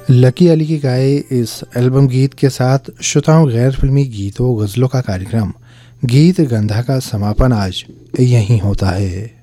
Lucky Ali की गाए इस एल्बम गीत के साथ श्रोताओं गैर फिल्मी गीतों गज़लों का कार्यक्रम गीत गंधा का समापन आज यहीं होता है।